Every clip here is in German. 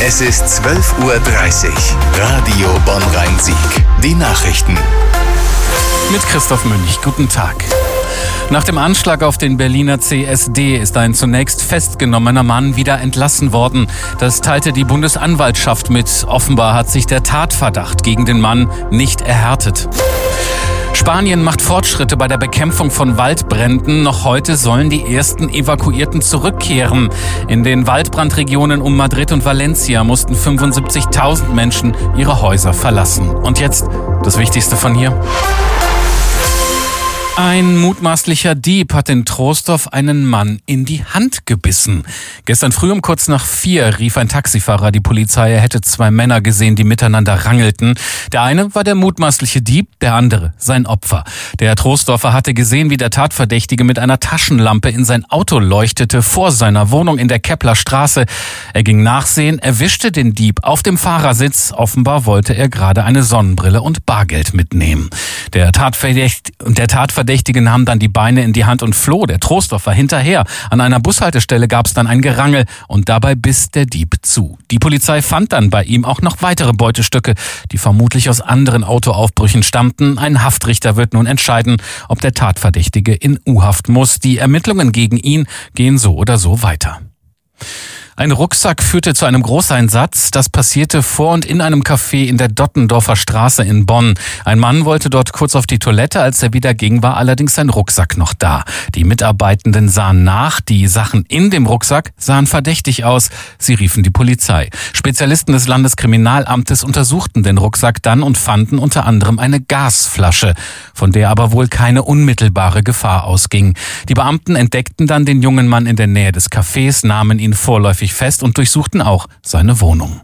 Es ist 12:30 Uhr. Radio Bonn-Rhein-Sieg. Die Nachrichten. Mit Christoph Münch. Guten Tag. Nach dem Anschlag auf den Berliner CSD ist ein zunächst festgenommener Mann wieder entlassen worden. Das teilte die Bundesanwaltschaft mit. Offenbar hat sich der Tatverdacht gegen den Mann nicht erhärtet. Spanien macht Fortschritte bei der Bekämpfung von Waldbränden. Noch heute sollen die ersten Evakuierten zurückkehren. In den Waldbrandregionen um Madrid und Valencia mussten 75.000 Menschen ihre Häuser verlassen. Und jetzt das Wichtigste von hier. Ein mutmaßlicher Dieb hat in Troisdorf einen Mann in die Hand gebissen. Gestern früh um kurz nach 4 rief ein Taxifahrer die Polizei. Er hätte 2 Männer gesehen, die miteinander rangelten. Der eine war der mutmaßliche Dieb, der andere sein Opfer. Der Troisdorfer hatte gesehen, wie der Tatverdächtige mit einer Taschenlampe in sein Auto leuchtete vor seiner Wohnung in der Kepler Straße. Er ging nachsehen, erwischte den Dieb auf dem Fahrersitz. Offenbar wollte er gerade eine Sonnenbrille und Bargeld mitnehmen. Der Tatverdächtige nahm dann die Beine in die Hand und floh. Der Troisdorfer hinterher. An einer Bushaltestelle gab es dann ein Gerangel und dabei biss der Dieb zu. Die Polizei fand dann bei ihm auch noch weitere Beutestücke, die vermutlich aus anderen Autoaufbrüchen stammten. Ein Haftrichter wird nun entscheiden, ob der Tatverdächtige in U-Haft muss. Die Ermittlungen gegen ihn gehen so oder so weiter. Ein Rucksack führte zu einem Großeinsatz. Das passierte vor und in einem Café in der Dottendorfer Straße in Bonn. Ein Mann wollte dort kurz auf die Toilette. Als er wieder ging, war allerdings sein Rucksack noch da. Die Mitarbeitenden sahen nach. Die Sachen in dem Rucksack sahen verdächtig aus. Sie riefen die Polizei. Spezialisten des Landeskriminalamtes untersuchten den Rucksack dann und fanden unter anderem eine Gasflasche, von der aber wohl keine unmittelbare Gefahr ausging. Die Beamten entdeckten dann den jungen Mann in der Nähe des Cafés, nahmen ihn vorläufig fest und durchsuchten auch seine Wohnung.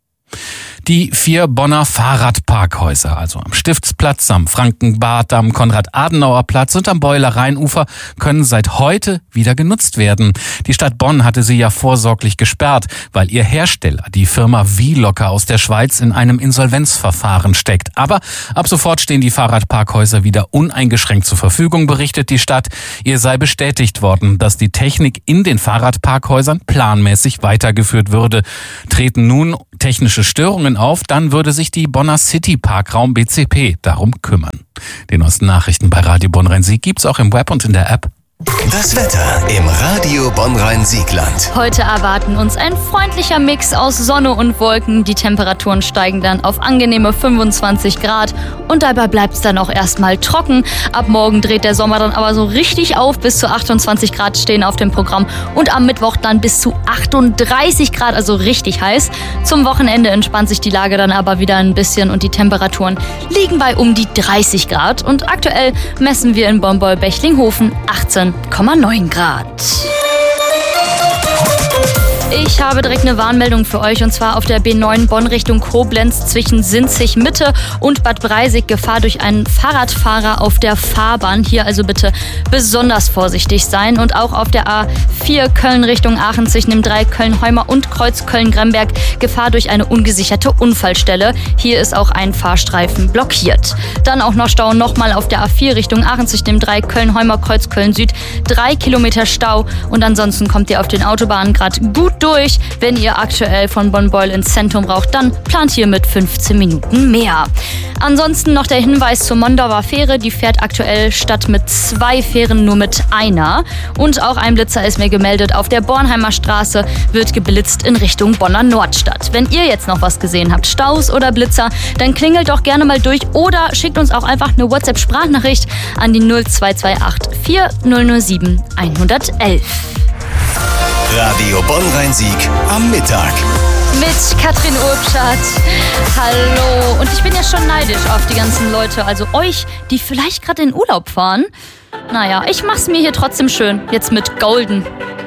Die 4 Bonner Fahrradparkhäuser, also am Stiftsplatz, am Frankenbad, am Konrad-Adenauer-Platz und am Beuler Rheinufer, können seit heute wieder genutzt werden. Die Stadt Bonn hatte sie ja vorsorglich gesperrt, weil ihr Hersteller, die Firma Wielocker aus der Schweiz, in einem Insolvenzverfahren steckt. Aber ab sofort stehen die Fahrradparkhäuser wieder uneingeschränkt zur Verfügung, berichtet die Stadt. Ihr sei bestätigt worden, dass die Technik in den Fahrradparkhäusern planmäßig weitergeführt würde. Treten nun technische Störungen auf, dann würde sich die Bonner City Parkraum BCP darum kümmern. Die neuesten Nachrichten bei Radio Bonn-Rhein-Sieg gibt's auch im Web und in der App. Das Wetter im Radio Bonn-Rhein-Siegland. Heute erwarten uns ein freundlicher Mix aus Sonne und Wolken. Die Temperaturen steigen dann auf angenehme 25 Grad und dabei bleibt es dann auch erstmal trocken. Ab morgen dreht der Sommer dann aber so richtig auf. Bis zu 28 Grad stehen auf dem Programm und am Mittwoch dann bis zu 38 Grad, also richtig heiß. Zum Wochenende entspannt sich die Lage dann aber wieder ein bisschen und die Temperaturen liegen bei um die 30 Grad. Und aktuell messen wir in Bonn-Bechtlinghofen 18,9 Grad. Ich habe direkt eine Warnmeldung für euch und zwar auf der B9 Bonn Richtung Koblenz zwischen Sinzig Mitte und Bad Breisig Gefahr durch einen Fahrradfahrer auf der Fahrbahn. Hier also bitte besonders vorsichtig sein und auch auf der A4 Köln Richtung Aachen zwischen dem 3 Köln-Heumer und Kreuz Köln-Gremberg Gefahr durch eine ungesicherte Unfallstelle. Hier ist auch ein Fahrstreifen blockiert. Dann auch noch Stau nochmal auf der A4 Richtung Aachen zwischen dem 3 Köln-Heumer Kreuz Köln-Süd. 3 Kilometer Stau und ansonsten kommt ihr auf den Autobahnen gerade gut durch. Wenn ihr aktuell von Bonn-Beuel ins Zentrum braucht, dann plant ihr mit 15 Minuten mehr. Ansonsten noch der Hinweis zur Mondauer Fähre. Die fährt aktuell statt mit 2 Fähren nur mit einer. Und auch ein Blitzer ist mir gemeldet. Auf der Bornheimer Straße wird geblitzt in Richtung Bonner Nordstadt. Wenn ihr jetzt noch was gesehen habt, Staus oder Blitzer, dann klingelt doch gerne mal durch oder schickt uns auch einfach eine WhatsApp-Sprachnachricht an die 0228 4007 111. Radio Bonn-Rhein-Sieg am Mittag. Mit Katrin Urbschat. Hallo. Und ich bin ja schon neidisch auf die ganzen Leute, also euch, die vielleicht gerade in Urlaub fahren. Naja, ich mach's mir hier trotzdem schön. Jetzt mit Golden.